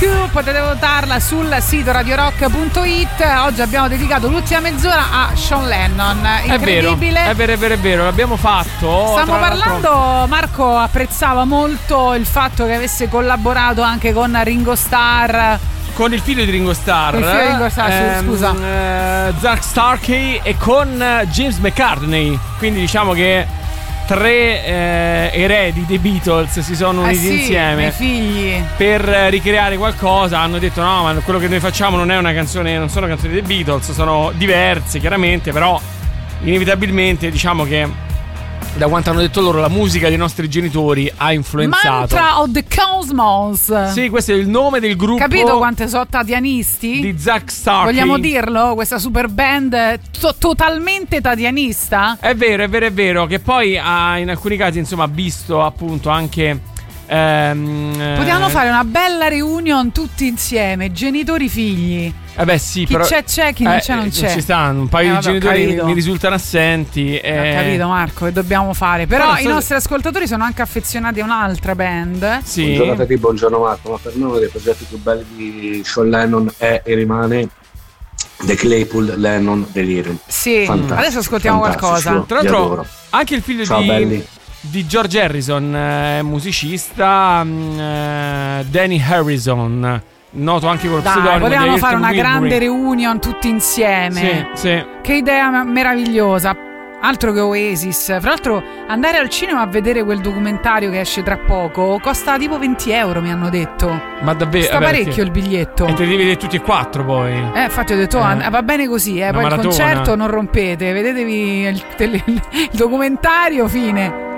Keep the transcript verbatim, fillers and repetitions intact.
Q, potete votarla sul sito radio rock punto it. Oggi abbiamo dedicato l'ultima mezz'ora a Sean Lennon. Incredibile. È vero, è vero, è vero, l'abbiamo fatto. Stiamo parlando, Marco apprezzava molto il fatto che avesse collaborato anche con Ringo Starr. Con il figlio di Ringo Starr, il figlio di Ringo Starr, ehm, scusa, eh, Zach Starkey, e con James McCartney. Quindi diciamo che tre eh, eredi dei Beatles si sono uniti eh sì, insieme i figli, per ricreare qualcosa. Hanno detto no, ma quello che noi facciamo non è una canzone, non sono canzoni dei Beatles, sono diverse chiaramente, però inevitabilmente diciamo che da quanto hanno detto loro la musica dei nostri genitori ha influenzato. Mantra of the Cosmos. Sì, questo è il nome del gruppo. Capito quante sono tatianisti? Di Zach Starkey. Vogliamo dirlo? Questa super band to- totalmente tatianista? È vero, è vero, è vero. Che poi ha in alcuni casi insomma visto appunto anche ehm, potevano fare una bella reunion tutti insieme, genitori figli. Eh beh sì, chi però c'è c'è, chi non eh, c'è non c'è. Non ci stanno, un paio eh, di vabbè, genitori capito. mi risultano assenti. Eh... Ho capito Marco, che dobbiamo fare? Però, però i nostri se... ascoltatori sono anche affezionati a un'altra band. Sì. Buongiorno a te, buongiorno Marco, ma per me uno dei progetti più belli di Sean Lennon è e rimane The Claypool Lennon Delirium. Sì, fantastico, adesso ascoltiamo qualcosa. Tra l'altro anche il figlio Ciao, di belli. di George Harrison è eh, musicista, eh, Danny Harrison, noto anche col Dai, pseudonimo. potevamo fare una Wilbury. grande reunion tutti insieme. Sì, sì. Che idea meravigliosa. Altro che Oasis. Fra l'altro andare al cinema a vedere quel documentario che esce tra poco costa tipo venti euro, mi hanno detto. Ma davvero? Sta vabbè, parecchio che... il biglietto. E te li devi vedere tutti e quattro poi. Eh, infatti ho detto eh. ah, va bene così, eh. Poi maratona. Il concerto non rompete, vedetevi il, il, il documentario, fine.